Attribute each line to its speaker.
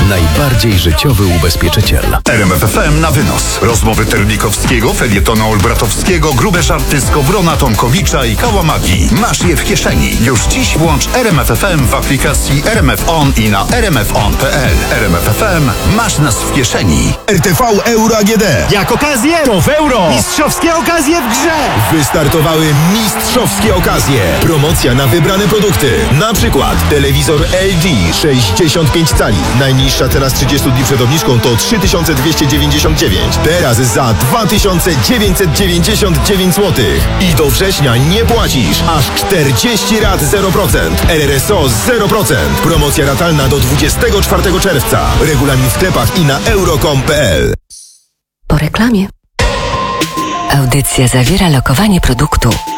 Speaker 1: najbardziej życiowy ubezpieczyciel.
Speaker 2: RMF FM na wynos. Rozmowy Terlikowskiego, felietona Olbratowskiego, grube żarty Skowrona, Tomkowicza i Kałamagi. Masz je w kieszeni. Już dziś włącz RMF FM w aplikacji RMF On i na rmfon.pl. RMF FM, masz nas w kieszeni.
Speaker 3: RTV Euro AGD.
Speaker 4: Jak okazję, to w euro. Mistrzowskie okazje w grze.
Speaker 3: Wystartowały mistrzowskie okazje. Promocja na wybrane produkty. Na przykład telewizor LG 65 cali. Najniższa cena z 30 dni przed obniżką to 3299. Teraz za 2999 zł. I do września nie płacisz. Aż 40 rat 0%. RRSO 0%. Promocja ratalna do 24 czerwca. Regulamin w sklepach i na euro.com.pl.
Speaker 5: Po reklamie. Audycja zawiera lokowanie produktu.